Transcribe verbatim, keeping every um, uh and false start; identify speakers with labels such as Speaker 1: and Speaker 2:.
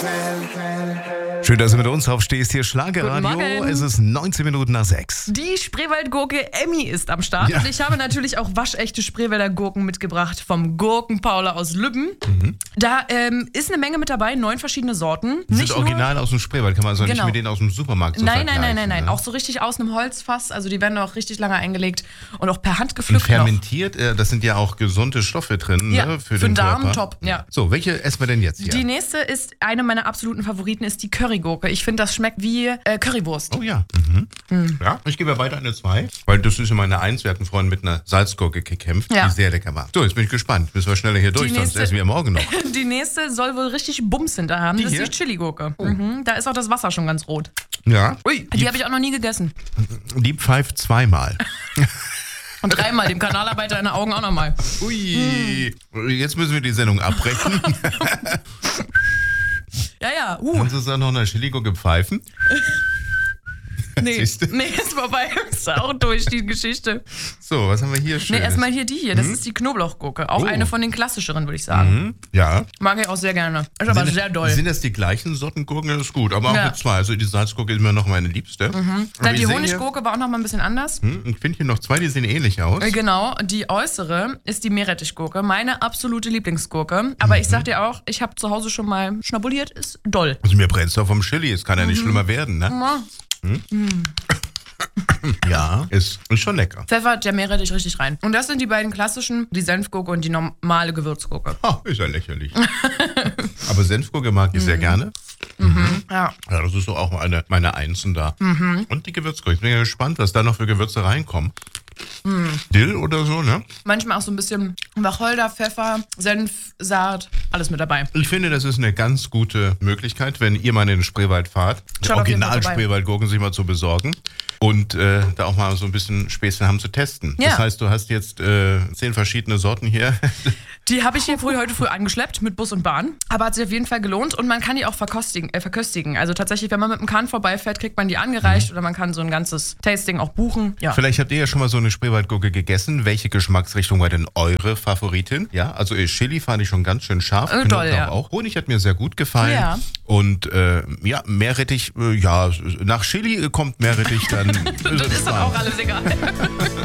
Speaker 1: Schön, dass du mit uns aufstehst. Hier Schlagerradio. Es ist neunzehn Minuten nach sechs.
Speaker 2: Die Spreewaldgurke Emmy ist am Start.
Speaker 1: Ja.
Speaker 2: Und ich habe natürlich auch waschechte Spreewälder Gurken mitgebracht vom Gurkenpaula aus Lübben.
Speaker 1: Mhm.
Speaker 2: Da ähm, ist eine Menge mit dabei, neun verschiedene Sorten.
Speaker 1: Die
Speaker 2: Nicht
Speaker 1: sind original aus dem Spreewald. Kann man also
Speaker 2: Genau.
Speaker 1: nicht mit denen aus dem Supermarkt so
Speaker 2: Nein, nein,
Speaker 1: vergleichen.
Speaker 2: nein, nein, nein.
Speaker 1: Ne?
Speaker 2: Auch so richtig aus einem Holzfass. Also die werden auch richtig lange eingelegt und auch per Hand
Speaker 1: Und
Speaker 2: gepflückt.
Speaker 1: fermentiert, äh, das sind ja auch gesunde Stoffe drin,
Speaker 2: Ja,
Speaker 1: ne, für,
Speaker 2: für
Speaker 1: den
Speaker 2: den Darm
Speaker 1: Körper.
Speaker 2: top, ja.
Speaker 1: So, welche essen wir denn jetzt hier?
Speaker 2: Die nächste ist, eine meiner absoluten Favoriten ist die Currygurke. Ich finde, das schmeckt wie äh, Currywurst.
Speaker 1: Oh ja. Mhm. Ja, ich gebe ja weiter eine zwei, weil das ist ja meine Eins. Wir hatten vorhin mit einer Salzgurke gekämpft,
Speaker 2: Ja.
Speaker 1: die sehr lecker war. So, jetzt bin ich gespannt. Müssen wir schneller hier durch, sonst
Speaker 2: nächste-
Speaker 1: essen wir morgen noch.
Speaker 2: Die nächste soll wohl richtig Bums hinter haben.
Speaker 1: Die
Speaker 2: Das ist
Speaker 1: hier?
Speaker 2: die Chili-Gurke. Mhm. Da ist auch das Wasser schon ganz rot.
Speaker 1: Ja,
Speaker 2: Ui, die habe ich auch noch nie gegessen.
Speaker 1: die pfeift zweimal.
Speaker 2: Und dreimal, dem Kanalarbeiter in den Augen auch nochmal.
Speaker 1: Ui, jetzt müssen wir die Sendung abbrechen.
Speaker 2: Ja, ja. Uh,
Speaker 1: Kannst du dann noch eine Chili-Gurke pfeifen?
Speaker 2: nee,
Speaker 1: siehste?
Speaker 2: nee, ist vorbei. Ist auch durch, die Geschichte.
Speaker 1: So, was haben wir hier
Speaker 2: Nee,
Speaker 1: schön?
Speaker 2: erstmal hier die hier. Das ist die Knoblauchgurke. Auch
Speaker 1: Oh.
Speaker 2: eine von den klassischeren, würde ich sagen.
Speaker 1: Ja.
Speaker 2: Mag ich auch sehr gerne. Ist aber
Speaker 1: sind,
Speaker 2: sehr doll.
Speaker 1: Sind das die gleichen Sorten Gurken? Das ist gut, aber auch
Speaker 2: Ja.
Speaker 1: mit zwei. Also die Salzgurke ist immer noch meine Liebste.
Speaker 2: Dann
Speaker 1: Aber
Speaker 2: die
Speaker 1: ich sehe
Speaker 2: Honiggurke war auch noch mal ein bisschen anders.
Speaker 1: Hier, hm, ich finde hier noch zwei, die sehen ähnlich aus.
Speaker 2: Äh, Genau, die äußere ist die Meerrettichgurke, meine absolute Lieblingsgurke. Aber ich sag dir auch, ich habe zu Hause schon mal schnabuliert, ist doll.
Speaker 1: Also mir brennt's doch vom Chili. Es kann ja
Speaker 2: Mhm.
Speaker 1: nicht schlimmer werden, ne? Ja, ist, ist schon lecker.
Speaker 2: Pfeffert der Meerrettich richtig rein. Und das sind die beiden klassischen, die Senfgurke und die normale Gewürzgurke.
Speaker 1: Ha, ist ja lächerlich. Aber Senfgurke mag ich
Speaker 2: Mhm.
Speaker 1: sehr gerne.
Speaker 2: Ja.
Speaker 1: Ja, das ist so auch meine, meine Einsen da.
Speaker 2: Mhm.
Speaker 1: Und die Gewürzgurke. Ich bin ja gespannt, was da noch für Gewürze reinkommen.
Speaker 2: Mhm.
Speaker 1: Dill oder so, ne?
Speaker 2: Manchmal auch so ein bisschen Wacholder, Pfeffer, Senf, Saat, alles mit dabei.
Speaker 1: Ich finde, das ist eine ganz gute Möglichkeit, wenn ihr mal in den Spreewald fahrt, die
Speaker 2: Schaut auf jeden Fall vorbei.
Speaker 1: Original-Spreewaldgurken sich mal zu besorgen und äh, da auch mal so ein bisschen Späßchen haben zu testen.
Speaker 2: Ja.
Speaker 1: Das heißt, du hast jetzt äh, zehn verschiedene Sorten hier.
Speaker 2: Die habe ich hier früh, heute früh angeschleppt mit Bus und Bahn. Aber hat sich auf jeden Fall gelohnt und man kann die auch verkostigen, äh, verköstigen. Also tatsächlich, wenn man mit dem Kahn vorbeifährt, kriegt man die angereicht oder man kann so ein ganzes Tasting auch buchen. Ja.
Speaker 1: Vielleicht habt ihr ja schon mal so eine Spreewaldgurke gegessen. Welche Geschmacksrichtung war denn eure Favoritin? Ja, also äh, Chili fand ich schon ganz schön scharf.
Speaker 2: Äh, doll,
Speaker 1: Knoblauch
Speaker 2: ja.
Speaker 1: auch. Honig hat mir sehr gut gefallen.
Speaker 2: Ja.
Speaker 1: Und äh, ja, Meerrettich, äh, ja, nach Chili kommt Meerrettich dann.
Speaker 2: Das ist dann auch alles egal.